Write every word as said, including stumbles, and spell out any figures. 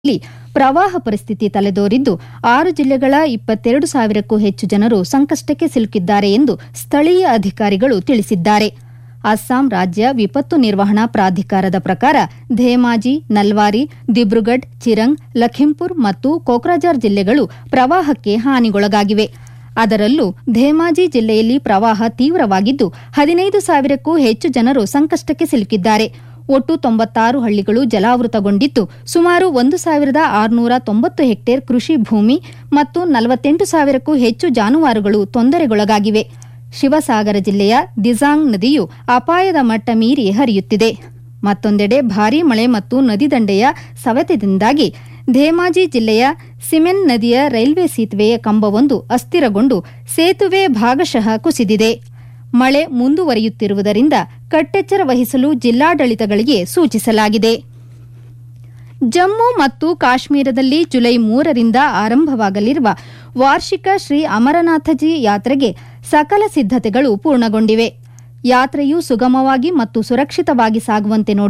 ಪ್ರವಾಹ ಪರಿಸ್ಥಿತಿ ತಲೆದೋರಿದ್ದು ಆರು ಜಿಲ್ಲೆಗಳ ಇಪ್ಪತ್ತೆರಡು ಸಾವಿರಕ್ಕೂ ಹೆಚ್ಚು ಜನರು ಸಂಕಷ್ಟಕ್ಕೆ ಸಿಲುಕಿದ್ದಾರೆ ಎಂದು ಸ್ಥಳೀಯ ಅಧಿಕಾರಿಗಳು ತಿಳಿಸಿದ್ದಾರೆ. ಅಸ್ಸಾಂ ರಾಜ್ಯ ವಿಪತ್ತು ನಿರ್ವಹಣಾ ಪ್ರಾಧಿಕಾರದ ಪ್ರಕಾರ ಧೇಮಾಜಿ, ನಲ್ವಾರಿ, ದಿಬ್ರುಗಢ್, ಚಿರಂಗ್, ಲಖೀಂಪುರ್ ಮತ್ತು ಕೋಕ್ರಾಜಾರ್ ಜಿಲ್ಲೆಗಳು ಪ್ರವಾಹಕ್ಕೆ ಹಾನಿಗೊಳಗಾಗಿವೆ. ಅದರಲ್ಲೂ ಧೇಮಾಜಿ ಜಿಲ್ಲೆಯಲ್ಲಿ ಪ್ರವಾಹ ತೀವ್ರವಾಗಿದ್ದು ಹದಿನೈದು ಸಾವಿರಕ್ಕೂ ಹೆಚ್ಚು ಜನರು ಸಂಕಷ್ಟಕ್ಕೆ ಸಿಲುಕಿದ್ದಾರೆ. ಒಟ್ಟು ತೊಂಬತ್ತಾರು ಹಳ್ಳಿಗಳು ಜಲಾವೃತಗೊಂಡಿದ್ದು ಸುಮಾರು ಒಂದು ಸಾವಿರದ ಆರುನೂರ ತೊಂಬತ್ತು ಹೆಕ್ಟೇರ್ ಕೃಷಿ ಭೂಮಿ ಮತ್ತು ನಲವತ್ತೆಂಟು ಸಾವಿರಕ್ಕೂ ಹೆಚ್ಚು ಜಾನುವಾರುಗಳು ತೊಂದರೆಗೊಳಗಾಗಿವೆ. ಶಿವಸಾಗರ ಜಿಲ್ಲೆಯ ದಿಸಾಂಗ್ ನದಿಯು ಅಪಾಯದ ಮಟ್ಟ ಮೀರಿ ಹರಿಯುತ್ತಿದೆ. ಮತ್ತೊಂದೆಡೆ ಭಾರೀ ಮಳೆ ಮತ್ತು ನದಿ ದಂಡೆಯ ಸವೆತದಿಂದಾಗಿ ಧೇಮಾಜಿ ಜಿಲ್ಲೆಯ ಸಿಮೆನ್ ನದಿಯ ರೈಲ್ವೆ ಸೇತುವೆಯ ಕಂಬವೊಂದು ಅಸ್ಥಿರಗೊಂಡು ಸೇತುವೆ ಭಾಗಶಃ ಕುಸಿದಿದೆ. ಮಳೆ ಮುಂದುವರಿಯುತ್ತಿರುವುದರಿಂದ ಕಟ್ಟೆಚ್ಚರ ವಹಿಸಲು ಜಿಲ್ಲಾಡಳಿತಗಳಿಗೆ ಸೂಚಿಸಲಾಗಿದೆ. ಜಮ್ಮು ಮತ್ತು ಕಾಶ್ಮೀರದಲ್ಲಿ ಜುಲೈ ಮೂರರಿಂದ ಆರಂಭವಾಗಲಿರುವ ವಾರ್ಷಿಕ ಶ್ರೀ ಅಮರನಾಥಜಿ ಯಾತ್ರೆಗೆ ಸಕಲ ಸಿದ್ದತೆಗಳು ಪೂರ್ಣಗೊಂಡಿವೆ. ಯಾತ್ರೆಯು ಸುಗಮವಾಗಿ ಮತ್ತು ಸುರಕ್ಷಿತವಾಗಿ ಸಾಗುವಂತೆ ನೋಡಿ